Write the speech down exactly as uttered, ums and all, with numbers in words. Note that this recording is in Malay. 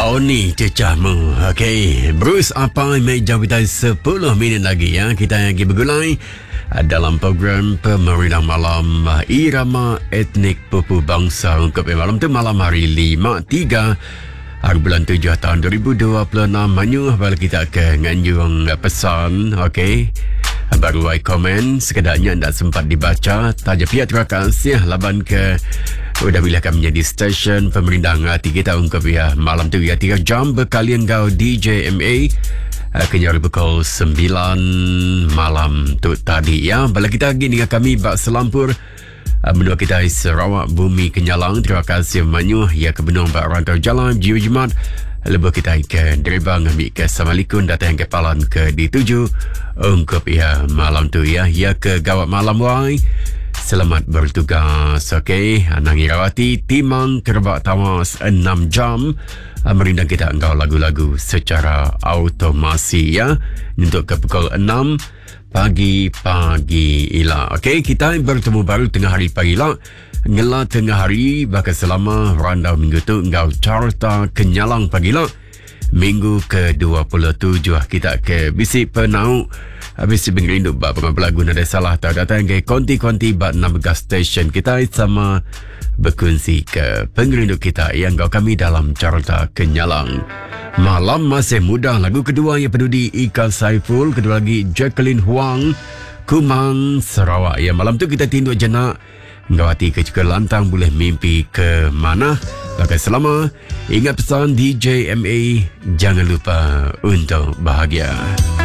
Oh ni cecahmu. Okey, Bruce apa meja kita sepuluh minit lagi ya. Kita yang lagi bergulai dalam program Pemerintah Malam Irama Etnik Pupu Bangsa untuk malam tu malam hari lima tiga hari bulan tujuh tahun dua ribu dua puluh enam. Manyu bala kita ke nganjung pesan. Okey, baru ai komen sekedarnya tak sempat dibaca. Taja pihak terima kasih laban ke udah bila kami menjadi stesen pemerintah ngati kita ungkap ya malam tu ya tiga jam berkalian kau D J M A uh, kenyari pukul sembilan malam tu tadi ya. Bala kita lagi dengan kami Bak Selampur uh, menua kita Sarawak Bumi Kenyalang. Terima kasih Manyu ya ke Benung Bak Rantau Jalan Jiwa Jimat. Lepas kita ke Deribang ambil ke Samalikun datang ke Palan ke D tujuh ungkap ya malam tu ya ya ke Gawat Malam Wai. Selamat bertugas. Okey, Anang Irawati Timang Kerbak Tawas enam jam merindang kita engkau lagu-lagu secara automasi ya untuk ke pukul enam pagi-pagi ila. Okey, kita bertemu baru tengah hari pagi ila. Ngela tengah hari bakal selama randau minggu tu engkau carta Kenyalang pagi ila. Minggu ke dua puluh tujuh kita ke Bisik Penau. Habis bingrindu bab pelagu nada salah tak datang ke konti-konti bab naga station kita sama berkongsi ke pengrindu kita yang kau kami dalam carta Kenyalang. Malam masih mudah lagu kedua yang peduli Ika Saiful, kedua lagi Jacqueline Huang Kumang Sarawak. Ya malam tu kita tinduk jenak ngawati ke juga lantang boleh mimpi ke mana. Pakai selama ingat pesan D J M A, jangan lupa untuk bahagia.